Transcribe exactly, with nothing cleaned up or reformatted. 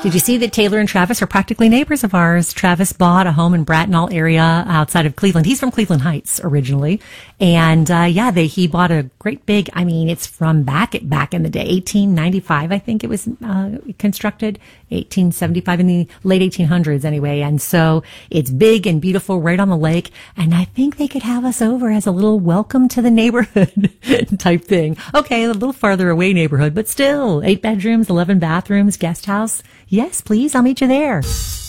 Did you see that Taylor and Travis are practically neighbors of ours? Travis bought a home in Bracknell area outside of Cleveland. He's from Cleveland Heights originally. And, uh, yeah, they, he bought a great big, I mean, it's from back, back in the day, eighteen ninety-five, I think it was, uh, constructed, eighteen seventy-five in the late eighteen hundreds anyway. And so it's big and beautiful right on the lake. And I think they could have us over as a little welcome to the neighborhood type thing. Okay, a little farther away neighborhood, but still eight bedrooms, eleven bathrooms, guest house. Yes, please. I'll meet you there.